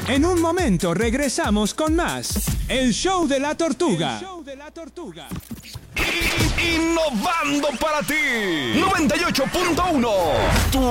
En un momento regresamos con más. El show de la tortuga. Innovando para ti. 98.1.